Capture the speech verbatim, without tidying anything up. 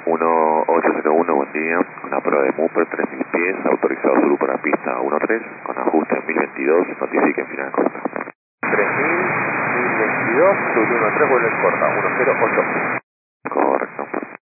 uno ocho cero uno, buen día. Una prueba de Mooper, tres mil pies, autorizado solo para pista uno tres, con ajuste en mil veintidós, notifique en final corta. tres mil, mil veintidós, Zulu uno tres, vuelve en corta, uno cero ocho.